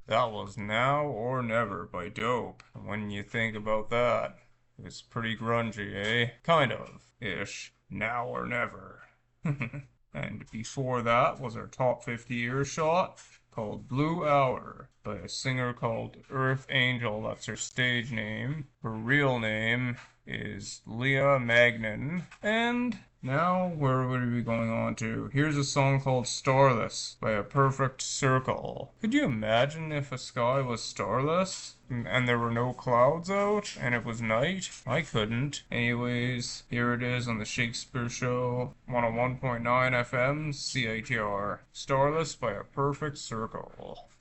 That was Now or Never by Dope. And when you think about that, it's pretty grungy, eh? Kind of, ish. Now or Never. And before that was our top 50 earshot called Blue Hour by a singer called Earth Angel. That's her stage name. Her real name is Leah Magnin. And now, where would we be going on to? Here's a song called Starless by A Perfect Circle. Could you imagine if a sky was starless? And there were no clouds out, and it was night? I couldn't. Anyways, here it is on the Shakespeare Show, 101.9 FM, CITR. Starless by A Perfect Circle.